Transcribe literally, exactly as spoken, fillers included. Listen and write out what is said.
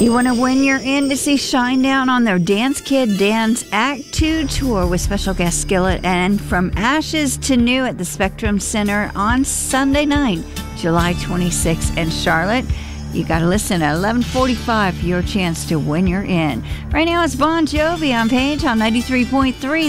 You want to win your in to see Shinedown on their Dance Kid Dance Act two tour with special guest Skillet and From Ashes to New at the Spectrum Center on Sunday night, July twenty-sixth in Charlotte. You got to listen at eleven forty-five for your chance to win your in. Right now it's Bon Jovi on Paige on ninety-three point three.